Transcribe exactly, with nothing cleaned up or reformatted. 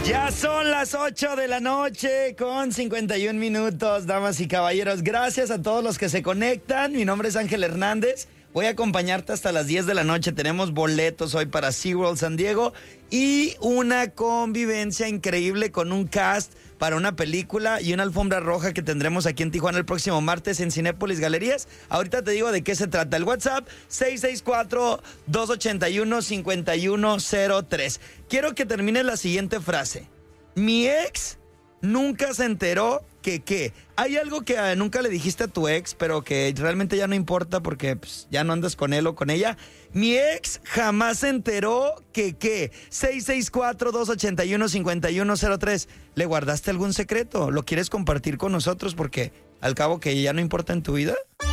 Ya son las ocho de la noche con cincuenta y un minutos, damas y caballeros. Gracias a todos los que se conectan. Mi nombre es Ángel Hernández. Voy a acompañarte hasta las diez de la noche. Tenemos boletos hoy para SeaWorld San Diego y una convivencia increíble con un cast para una película y una alfombra roja que tendremos aquí en Tijuana el próximo martes en Cinépolis Galerías. Ahorita te digo de qué se trata. El WhatsApp seis seis cuatro, dos ocho uno, cinco uno cero tres. Quiero que termine la siguiente frase. Mi ex nunca se enteró que qué. Hay algo que eh, nunca le dijiste a tu ex, pero que realmente ya no importa porque pues, ya no andas con él o con ella. Mi ex jamás se enteró que qué. seis seis cuatro, dos ocho uno, cinco uno cero tres. ¿Le guardaste algún secreto? ¿Lo quieres compartir con nosotros porque al cabo que ya no importa en tu vida?